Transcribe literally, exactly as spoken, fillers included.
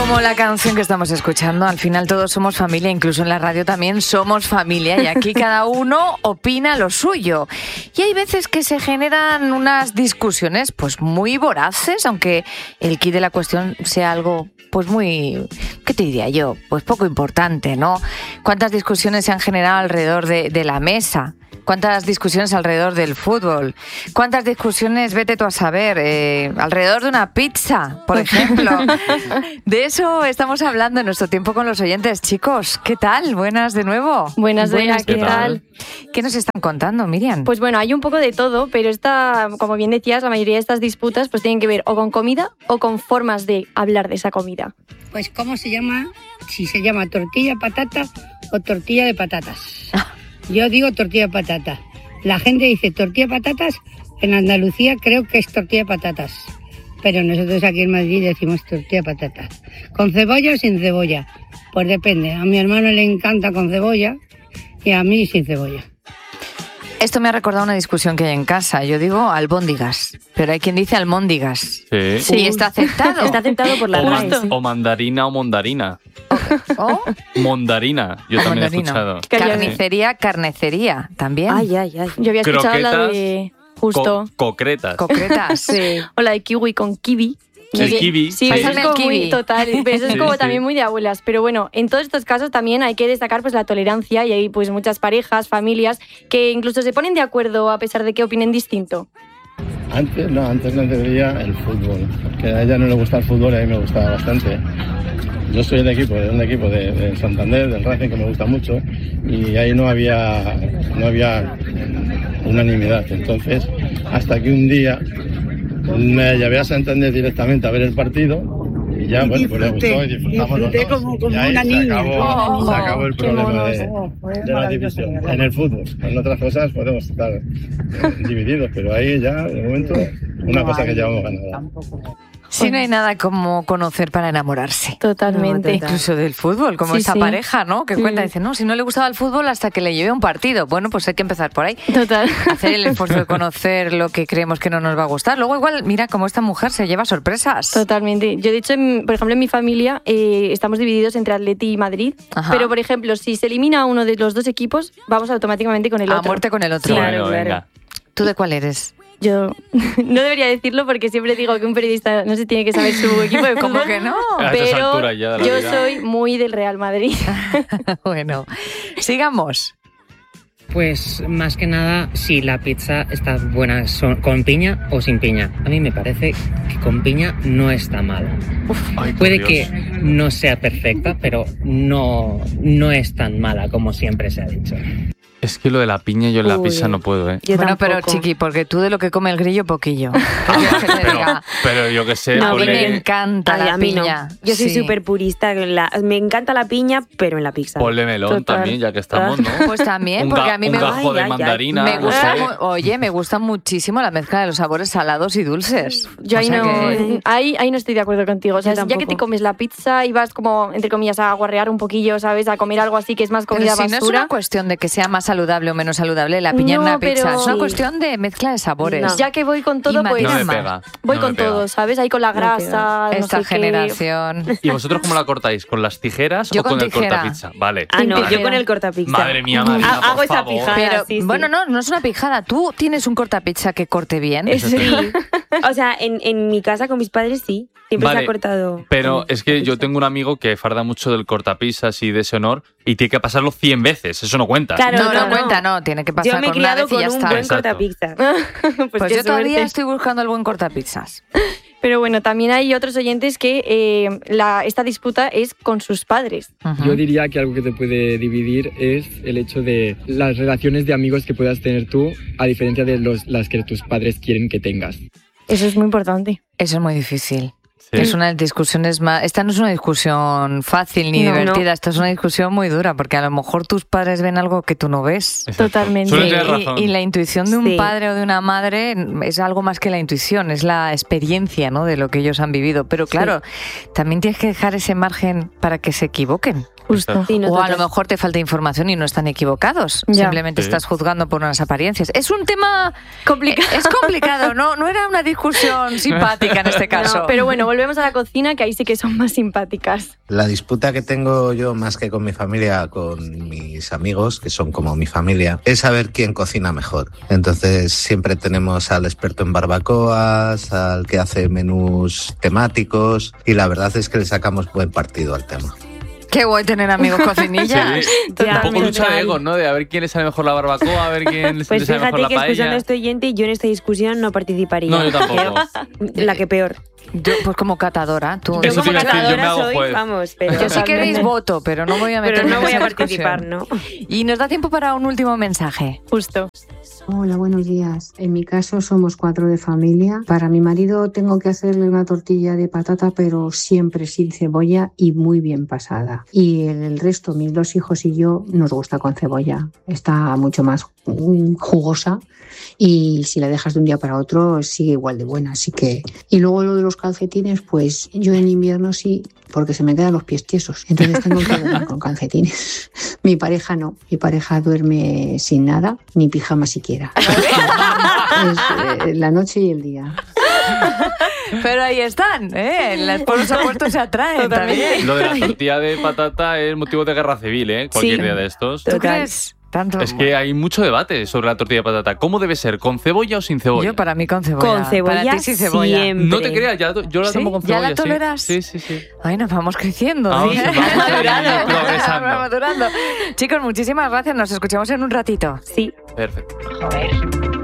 Como la canción que estamos escuchando, al final todos somos familia, incluso en la radio también somos familia y aquí cada uno opina lo suyo. Y hay veces que se generan unas discusiones pues muy voraces, aunque el quid de la cuestión sea algo pues muy, ¿qué te diría yo? Pues poco importante, ¿no? ¿Cuántas discusiones se han generado alrededor de, de la mesa? ¿Cuántas discusiones alrededor del fútbol? ¿Cuántas discusiones, vete tú a saber, eh, alrededor de una pizza, por ejemplo? De eso estamos hablando en nuestro tiempo con los oyentes. Chicos, ¿qué tal? Buenas de nuevo. Buenas, Buenas ¿qué, ¿qué tal? ¿Qué nos están contando, Miriam? Pues bueno, hay un poco de todo, pero esta, como bien decías, la mayoría de estas disputas pues tienen que ver o con comida o con formas de hablar de esa comida. Pues ¿cómo se llama? Si se llama tortilla patata o tortilla de patatas. Yo digo tortilla de patata. La gente dice tortilla de patatas. En Andalucía creo que es tortilla de patatas. Pero nosotros aquí en Madrid decimos tortilla de patatas. ¿Con cebolla o sin cebolla? Pues depende. A mi hermano le encanta con cebolla y a mí sin cebolla. Esto me ha recordado una discusión que hay en casa. Yo digo albóndigas, pero hay quien dice almóndigas. Sí. Sí, está aceptado. Está aceptado por la o, man, sí. o mandarina o mondarina. ¿O? Mondarina, yo o también mandarina. he escuchado. Carnicería, carnecería, también. Ay, ay, ay. Yo había escuchado Croquetas, la de... Justo. Co- concretas. Concretas. Sí. O la de kiwi con kiwi. El que, kiwi. Sí, Sí. eso es El como kiwi. muy total, pero eso es Sí, como sí. también muy de abuelas. Pero bueno, en todos estos casos también hay que destacar pues la tolerancia y hay pues muchas parejas, familias que incluso se ponen de acuerdo a pesar de que opinen distinto. Antes no, antes no entendía el fútbol, porque a ella no le gusta el fútbol y a mí me gustaba bastante. Yo soy del equipo, de un equipo de, de Santander, del Racing, que me gusta mucho, y ahí no había, no había unanimidad. Entonces, hasta que un día me llevé a Santander directamente a ver el partido, y ya, Y bueno, pues le disfruté, gustó y disfrutamos los disfruté dos. como- como Y ahí una se niña, acabó, como una se niña. acabó el Qué problema monos. de, Oh, fue de la maravilloso, división. ¿verdad? En el fútbol, en otras cosas podemos estar eh, divididos, pero ahí ya, de momento, una No cosa que hay, llevamos ganada. tampoco. Sí, no hay nada como conocer para enamorarse. Totalmente. Incluso del fútbol, como Sí, esta sí. pareja, ¿no? Que cuenta, Mm. dice, no, si no le gustaba el fútbol hasta que le llevé un partido. Bueno, pues hay que empezar por ahí. Total. Hacer el esfuerzo de conocer lo que creemos que no nos va a gustar. Luego igual, mira cómo esta mujer se lleva sorpresas. Totalmente. Yo, de hecho, en- por ejemplo, en mi familia eh, estamos divididos entre Atleti y Madrid. Ajá. Pero, por ejemplo, si se elimina uno de los dos equipos, vamos automáticamente con el A otro. muerte con el otro. Sí, Bueno, claro, claro. venga. ¿Tú de cuál eres? Yo no debería decirlo porque siempre digo que un periodista no se tiene que saber su equipo de fútbol. ¿Cómo que no? A estas Pero alturas ya de la yo vida. soy muy del Real Madrid. Bueno, sigamos. Pues más que nada, si la pizza está buena son- con piña o sin piña. A mí me parece que con piña no está mala. Ay, por Puede Dios. que no sea perfecta, pero no, no es tan mala como siempre se ha dicho. Es que lo de la piña yo en la Uy. pizza no puedo, ¿eh? Yo bueno, pero tampoco. chiqui, porque tú de lo que come el grillo, poquillo. ¿Qué quieres que te Pero, diga? pero yo qué sé, No, a mí ponle- me encanta Ay, la a mí no. piña. Yo soy Sí. súper purista. en la- me encanta la piña, pero en la pizza. ponle melón Total. también, ya que estamos, ¿no? Pues también, un porque ga- a mí un me, gajo de Ay, ay, ay. mandarina. me no gusta, sé. mu- oye, me gusta muchísimo la mezcla de los sabores salados y dulces. Yo O ahí sea no, que- ahí, ahí no estoy de acuerdo contigo. O sea, Yo ya que te tampoco. comes la pizza y vas como, entre comillas, a guarrear un poquillo, ¿sabes? A comer algo así que es más Pero comida si no es basura. una cuestión de que sea más saludable o menos saludable la piña en No, una pizza, pero- es una Sí. cuestión de mezcla de sabores. No. Ya que voy con Y todo, pues No me Más. pega. voy no con me pega. todo, ¿sabes? Ahí con la No grasa, no Esta sé qué. generación. ¿Y vosotros cómo la cortáis? ¿Con las tijeras Yo o con, con el tijera. cortapizza? Vale. Ah, no, Tijera. yo con el cortapizza. Madre mía, Marina, Ha- hago por esa favor. pijada. Pero, sí, sí. bueno, no, no es una pijada. Tú tienes un cortapizza que corte bien. Eh, Sí. O sea, en, en mi casa con mis padres sí. Siempre Vale, se ha cortado. Pero el es que yo cortapizza. tengo un amigo que farda mucho del cortapizzas y de ese honor y tiene que pasarlo cien veces. Eso no cuenta. Claro, no, no, no, no. cuenta, no. Tiene que pasar Yo me he con una criado vez y con ya un está. buen Exacto. cortapizza. Pues, Pues qué yo todavía suerte. estoy buscando el buen cortapizzas. Pero bueno, también hay otros oyentes que eh, la, esta disputa es con sus padres. Ujú. Yo diría que algo que te puede dividir es el hecho de las relaciones de amigos que puedas tener tú, a diferencia de los, las que tus padres quieren que tengas. Eso es muy importante. Eso es muy difícil. Sí. Es una de las discusiones más... Esta no es una discusión fácil ni No, divertida, no. esta es una discusión muy dura, porque a lo mejor tus padres ven algo que tú no ves. Exacto. Totalmente. Suelen Y, tener razón. y la intuición de un Sí. padre o de una madre es algo más que la intuición, es la experiencia, ¿no?, de lo que ellos han vivido. Pero claro, también tienes que dejar ese margen para que se equivoquen. Justo. Sí, no, O a total. lo mejor te falta información y no están equivocados. Ya. Simplemente Sí. estás juzgando por unas apariencias. Es un tema Complicado. Es complicado, no, no era una discusión simpática en este caso. No, pero bueno, volvemos a la cocina, que ahí sí que son más simpáticas. La disputa que tengo yo, más que con mi familia, con mis amigos, que son como mi familia, es saber quién cocina mejor. Entonces siempre tenemos al experto en barbacoas, al que hace menús temáticos, y la verdad es que le sacamos buen partido al tema. Qué guay tener amigos cocinillas. Sí, un Totalmente. poco lucha de egos, ¿no? De a ver quién le sale mejor la barbacoa, a ver quién le Pues sale mejor fíjate la que escuchando paella. a este oyente, yo en esta discusión no participaría. No, yo tampoco. La que peor. Yo, pues como catadora, tú. Eso Yo como te iba a decir, yo me catadora hago soy, juez. vamos, pero... Yo si queréis voto, pero no voy a meterme Pero no en voy a esa participar, discusión. ¿no? Y nos da tiempo para un último mensaje. Justo. Hola, buenos días. En mi caso somos cuatro de familia. Para mi marido tengo que hacerle una tortilla de patata, pero siempre sin cebolla y muy bien pasada. Y el resto, mis dos hijos y yo, nos gusta con cebolla. Está mucho más mm, jugosa y si la dejas de un día para otro sigue igual de buena. Así que... Y luego lo de los calcetines, pues yo en invierno sí, porque se me quedan los pies tiesos. Entonces tengo que dormir con calcetines. Mi pareja no. Mi pareja duerme sin nada, ni pijama siquiera. Es eh, la noche y el día. Pero ahí están, ¿eh? Las por los opuestos se atraen también. Lo de la tortilla de patata es motivo de guerra civil, ¿eh? Cualquier Sí. día de estos. ¿Tú Total. crees? Tanto. Es que hay mucho debate sobre la tortilla de patata. ¿Cómo debe ser? ¿Con cebolla o sin cebolla? Yo para mí con cebolla. Con cebolla Para ti sin cebolla. siempre. No te creas, ya, yo la ¿Sí? tomo con ¿Ya cebolla. la toleras? Sí, sí, sí. sí. Ay, nos vamos creciendo. Vamos, ¿eh? vamos ahí Madurando. progresando. Vamos madurando. Chicos, muchísimas gracias. Nos escuchamos en un ratito. Sí. Perfecto. Joder.